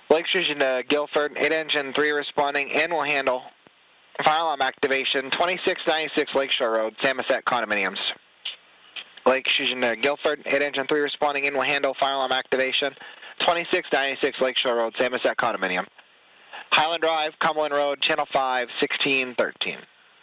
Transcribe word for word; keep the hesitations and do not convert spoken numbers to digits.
Lake Station to Guilford, eight engine three responding and will handle. Fire alarm activation, twenty-six ninety-six Lakeshore Road, Samoset Condominiums. Lake Station to Guilford, eight engine three responding in will handle. Fire alarm activation, twenty-six ninety-six Lakeshore Road, Samoset Condominium. Highland Drive, Cumberland Road, Channel five, sixteen thirteen.